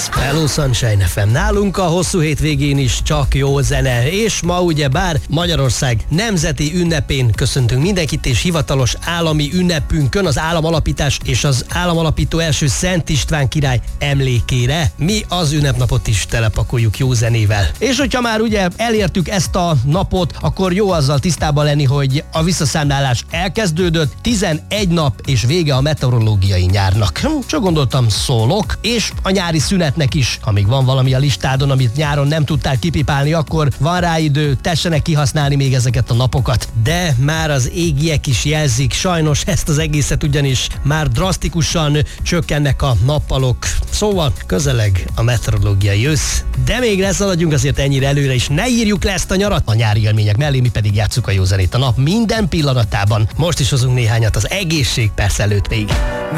Hello Sunshine FM. Nálunk a hosszú hétvégén is csak jó zene, és ma ugyebár Magyarország nemzeti ünnepén köszöntünk mindenkit, és hivatalos állami ünnepünkön az államalapítás és az államalapító első Szent István király emlékére mi az ünnepnapot is telepakoljuk jó zenével. És hogyha már ugye elértük ezt a napot, akkor jó azzal tisztában lenni, hogy a visszaszámlálás elkezdődött, 11 nap és vége a meteorológiai nyárnak. Csak gondoltam, szólok, és a nyári szünetnek is, amíg van valami a listádon, amit nyáron nem tudtál kipipálni, akkor van rá idő, tessenek kihasználni még ezeket a napokat. De már az égiek is jelzik sajnos ezt az egészet, ugyanis már drasztikusan csökkennek a nappalok. Szóval közeleg a meteorológiai ősz, de még ne szaladjunk azért ennyire előre, és ne írjuk le ezt a nyarat a nyári élmények mellé, mi pedig játsszuk a jó zenét a nap minden pillanatában. Most is hozunk néhányat az egészség perc előtt még.